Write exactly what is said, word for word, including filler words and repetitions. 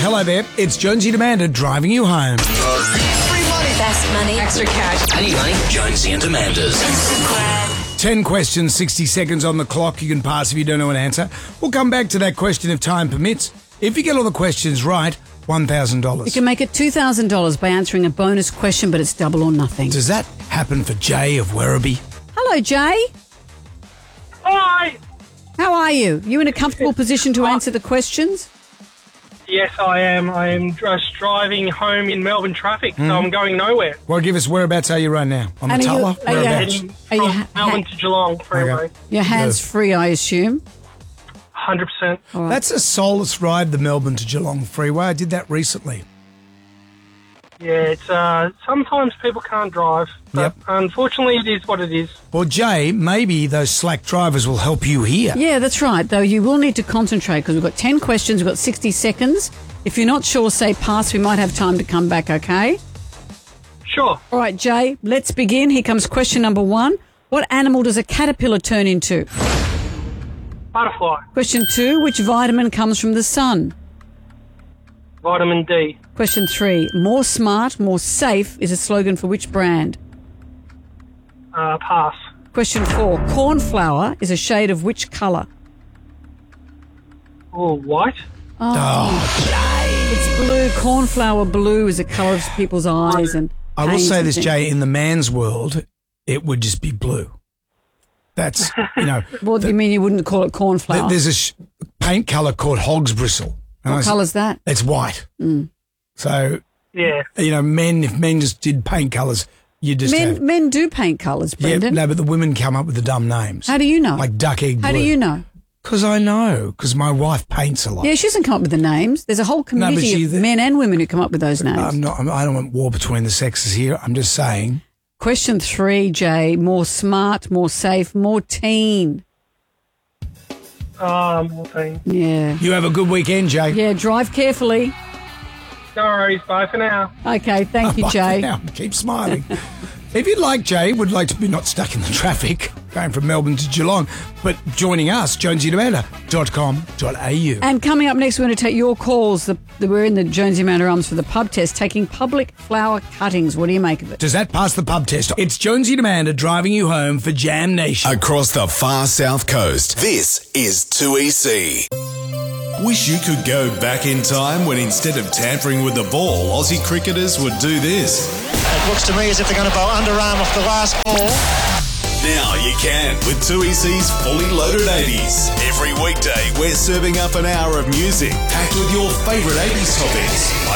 Hello there. It's Jonesy and Amanda driving you home. Free money. Best money. Extra cash. I need money. Jonesy and Amanda's. ten questions, sixty seconds on the clock. You can pass if you don't know an answer. We'll come back to that question if time permits. If you get all the questions right, one thousand dollars. You can make it two thousand dollars by answering a bonus question, but it's double or nothing. Does that happen for Jay of Werribee? Hello, Jay. Hi. How are you? You in a comfortable position to answer the questions? Yes, I am. I am just driving home in Melbourne traffic, so I'm going nowhere. Well, give us whereabouts are you right now? On the And are you- Tulla? are you- Whereabouts? Heading Are you from ha- Melbourne ha- to Geelong freeway. Okay. Your hands free, I assume. one hundred percent. That's a soulless ride, the Melbourne to Geelong freeway. I did that recently. Yeah, it's uh, sometimes people can't drive, but Yep. unfortunately it is what it is. Well, Jay, maybe those slack drivers will help you here. Yeah, that's right, though you will need to concentrate because we've got ten questions, we've got sixty seconds. If you're not sure, say pass. We might have time to come back, okay? Sure. All right, Jay, let's begin. Here comes question number one. What animal does a caterpillar turn into? Butterfly. Question two, which vitamin comes from the sun? Vitamin D. Question three, more smart, more safe is a slogan for which brand? Uh, pass. Question four, cornflower is a shade of which colour? Oh, white. It's blue. Cornflower blue is the colour of people's eyes. And I will pains say and this, things. Jay, in the man's world, it would just be blue. That's, you know, What do you mean you wouldn't call it cornflower? there's a sh- paint colour called hog's bristle. And I What said, colour's that? It's white. Mm. So, Yeah. you know, men, if men just did paint colours, you just Men have... men do paint colours, Yeah, Brendan. no, but the women come up with the dumb names. How do you know? Like duck egg blue. How do you know? Because I know, because my wife paints a lot. Yeah, she doesn't come up with the names. There's a whole community she- of men and women who come up with those names. I'm not, I'm, I don't want war between the sexes here. I'm just saying. Question three, Jay. More smart, more safe, more teen. Ah, more thing. Yeah. You have a good weekend, Jay. Yeah, drive carefully. No worries. Bye for now. Okay, thank you, Bye Jay. for now. Keep smiling. If you'd like, Jay, would like to be not stuck in the traffic going from Melbourne to Geelong, but joining us, jonesy and amanda dot com dot a u. And coming up next, we're going to take your calls. The, the, we're in the Jonesy Amanda Arms for the pub test, taking public flower cuttings. What do you make of it? Does that pass the pub test? It's Jonesy and Amanda driving you home for Jam Nation. Across the far south coast, this is two E C. Wish you could go back in time when instead of tampering with the ball, Aussie cricketers would do this. It looks to me as if they're going to bowl underarm off the last ball. Now you can with two E C's Fully Loaded eighties. Every weekday, we're serving up an hour of music packed with your favourite eighties topics, like